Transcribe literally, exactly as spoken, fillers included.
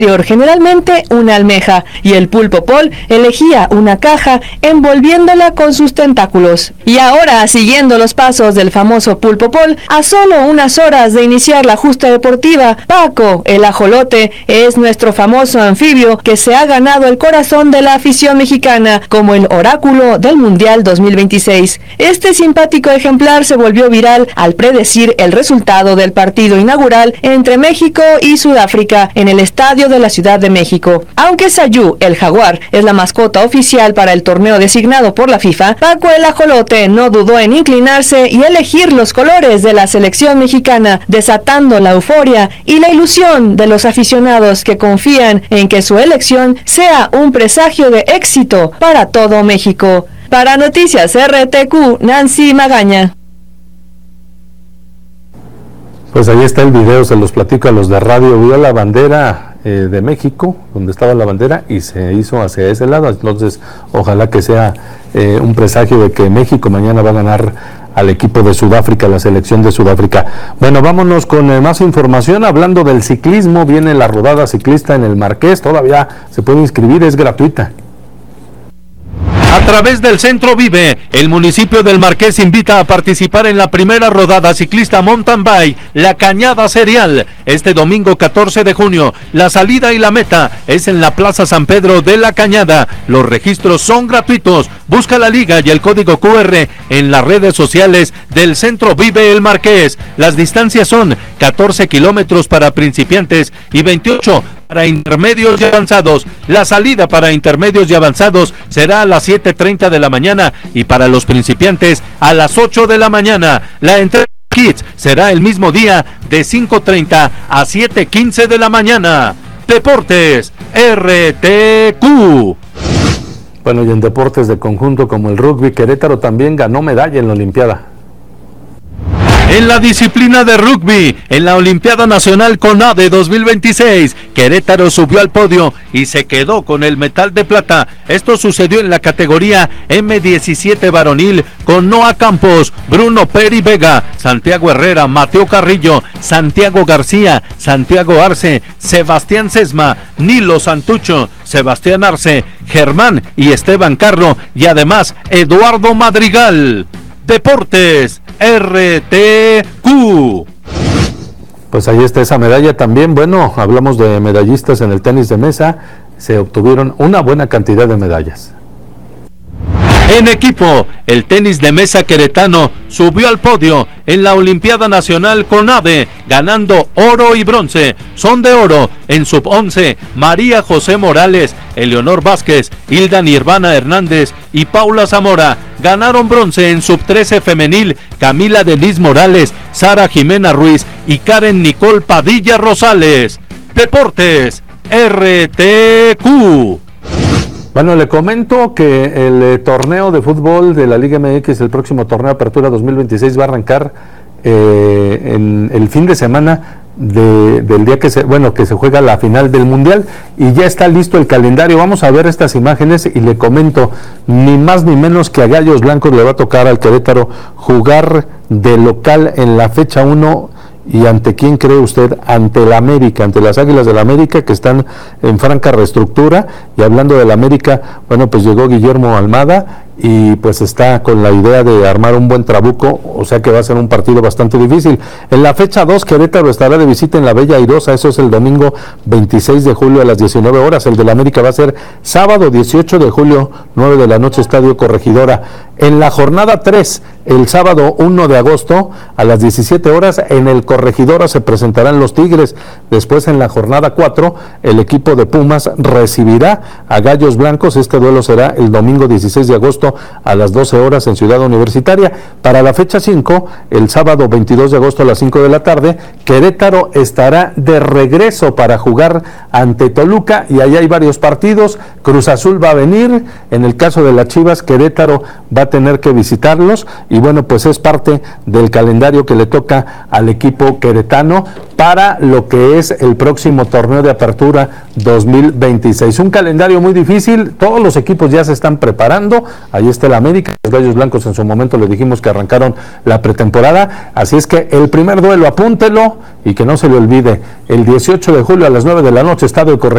generalmente una almeja, y el pulpo Paul elegía una caja envolviéndola con sus tentáculos. Y ahora, siguiendo los pasos del famoso pulpo Paul, a solo unas horas de iniciar la justa deportiva, Paco, el ajolote, es nuestro famoso anfibio que se ha ganado el corazón de la afición mexicana como el oráculo del Mundial dos mil veintiséis. Este simpático ejemplar se volvió viral al predecir el resultado del partido inaugural entre México y Sudáfrica en el estadio de la Ciudad de México. Aunque Sayú, el jaguar, es la mascota oficial para el torneo designado por la FIFA, Paco el ajolote no dudó en inclinarse y elegir los colores de la selección mexicana, desatando la euforia y la ilusión de los aficionados que confían en que su elección sea un presagio de éxito para todo México. Para Noticias R T Q, Nancy Magaña. Pues ahí está el video, se los platico a los de radio. Vio la bandera eh, de México, donde estaba la bandera, y se hizo hacia ese lado. Entonces, ojalá que sea eh, un presagio de que México mañana va a ganar al equipo de Sudáfrica, la selección de Sudáfrica. Bueno, vámonos con eh, más información. Hablando del ciclismo, viene la rodada ciclista en el Marqués. Todavía se puede inscribir, es gratuita. A través del Centro Vive, el municipio del Marqués invita a participar en la primera rodada ciclista mountain bike, La Cañada Serial, este domingo catorce de junio. La salida y la meta es en la Plaza San Pedro de La Cañada. Los registros son gratuitos. Busca la liga y el código Q R en las redes sociales del Centro Vive el Marqués. Las distancias son catorce kilómetros para principiantes y veintiocho para intermedios y avanzados. La salida para intermedios y avanzados será a las siete treinta de la mañana y para los principiantes a las ocho de la mañana. La entrega de kits será el mismo día de cinco treinta a siete quince de la mañana. Deportes R T Q. Bueno, y en deportes de conjunto como el rugby, Querétaro también ganó medalla en la Olimpiada. En la disciplina de rugby, en la Olimpiada Nacional CONADE dos mil veintiséis, Querétaro subió al podio y se quedó con el metal de plata. Esto sucedió en la categoría eme diecisiete varonil con Noah Campos, Bruno Peri Vega, Santiago Herrera, Mateo Carrillo, Santiago García, Santiago Arce, Sebastián Sesma, Nilo Santucho, Sebastián Arce, Germán y Esteban Carro y además Eduardo Madrigal. Deportes R T Q. Pues ahí está esa medalla también. Bueno, hablamos de medallistas en el tenis de mesa. Se obtuvieron una buena cantidad de medallas. En equipo, el tenis de mesa queretano subió al podio en la Olimpiada Nacional CONADE, ganando oro y bronce. Son de oro en sub once, María José Morales, Eleonor Vázquez, Hilda Nirvana Hernández y Paula Zamora. Ganaron bronce en sub trece femenil, Camila Denise Morales, Sara Jimena Ruiz y Karen Nicole Padilla Rosales. Deportes R T Q. Bueno, le comento que el eh, torneo de fútbol de la Liga eme equis, el próximo torneo Apertura dos mil veintiséis, va a arrancar eh, en el fin de semana de, del día que se, bueno, que se juega la final del Mundial, y ya está listo el calendario. Vamos a ver estas imágenes y le comento, ni más ni menos que a Gallos Blancos le va a tocar al Querétaro jugar de local en la fecha uno. ¿Y ante quién cree usted? Ante el América, ante las Águilas del América, que están en franca reestructura. Y hablando del América, bueno, pues llegó Guillermo Almada y pues está con la idea de armar un buen trabuco, o sea que va a ser un partido bastante difícil. En la fecha dos, Querétaro estará de visita en la Bella Airosa. Eso es el domingo veintiséis de julio a las diecinueve horas. El del América va a ser sábado dieciocho de julio, nueve de la noche, Estadio Corregidora. En la jornada tres, el sábado uno de agosto a las diecisiete horas, en el Corregidora se presentarán los Tigres. Después, en la jornada cuatro, el equipo de Pumas recibirá a Gallos Blancos. Este duelo será el domingo dieciséis de agosto a las doce horas en Ciudad Universitaria. Para la fecha cinco, el sábado veintidós de agosto a las cinco de la tarde, Querétaro estará de regreso para jugar ante Toluca, y allá hay varios partidos. Cruz Azul va a venir. En el caso de las Chivas, Querétaro va a tener que visitarlos y bueno, pues es parte del calendario que le toca al equipo queretano para lo que es el próximo torneo de apertura dos mil veintiséis. Un calendario muy difícil, todos los equipos ya se están preparando, ahí está el América, los Gallos Blancos en su momento le dijimos que arrancaron la pretemporada, así es que el primer duelo apúntelo y que no se le olvide, el dieciocho de julio a las nueve de la noche, Estadio Corregidora.